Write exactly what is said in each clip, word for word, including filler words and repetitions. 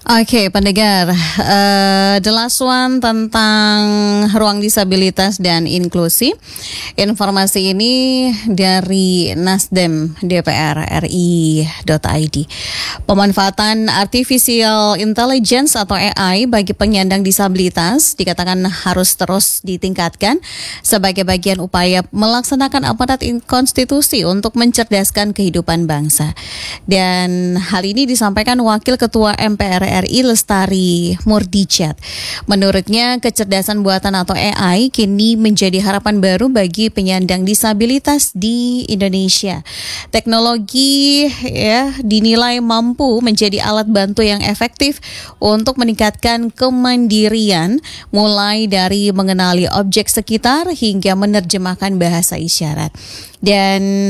Oke, pendengar, uh, The Last One tentang ruang disabilitas dan inklusi. Informasi ini dari Nasdem D P R R I dot I D. Pemanfaatan artificial intelligence atau A I bagi penyandang disabilitas dikatakan harus terus ditingkatkan sebagai bagian upaya melaksanakan amanat konstitusi untuk mencerdaskan kehidupan bangsa. Dan hal ini disampaikan Wakil Ketua M P R R I Lestari Murdijat. Menurutnya, kecerdasan buatan atau A I kini menjadi harapan baru bagi penyandang disabilitas di Indonesia. Teknologi ya dinilai mampu menjadi alat bantu yang efektif untuk meningkatkan kemandirian, mulai dari mengenali objek sekitar hingga menerjemahkan bahasa isyarat. Dan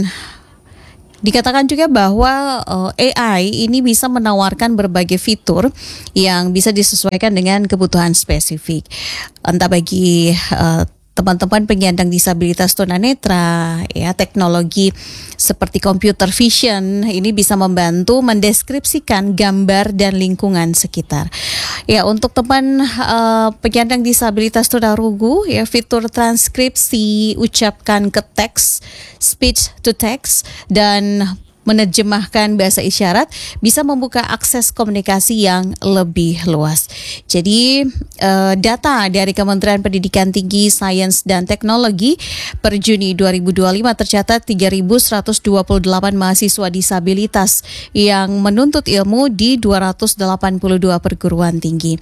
dikatakan juga bahwa uh, A I ini bisa menawarkan berbagai fitur yang bisa disesuaikan dengan kebutuhan spesifik. Entah bagi uh, teman-teman penyandang disabilitas tunanetra, ya, teknologi seperti computer vision ini bisa membantu mendeskripsikan gambar dan lingkungan sekitar. Ya, untuk teman uh, penyandang disabilitas tunarungu, ya, fitur transkripsi ucapkan ke teks, speech to text, dan menerjemahkan bahasa isyarat bisa membuka akses komunikasi yang lebih luas. Jadi uh, data dari Kementerian Pendidikan Tinggi, Sains dan Teknologi per Juni dua ribu dua puluh lima tercatat tiga ribu seratus dua puluh delapan mahasiswa disabilitas yang menuntut ilmu di dua ratus delapan puluh dua perguruan tinggi.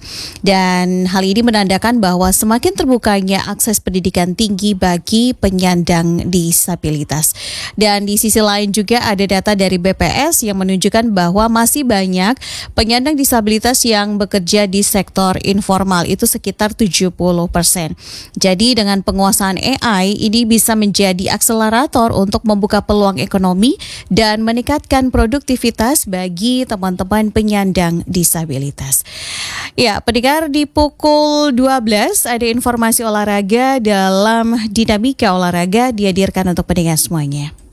Dan hal ini menandakan bahwa semakin terbukanya akses pendidikan tinggi bagi penyandang disabilitas. Dan di sisi lain juga ada data dari B P S yang menunjukkan bahwa masih banyak penyandang disabilitas yang bekerja di sektor informal, itu sekitar tujuh puluh persen. Jadi dengan penguasaan A I ini bisa menjadi akselerator untuk membuka peluang ekonomi dan meningkatkan produktivitas bagi teman-teman penyandang disabilitas. Ya, pendengar, di pukul dua belas ada informasi olahraga dalam Dinamika Olahraga dihadirkan untuk pendengar semuanya.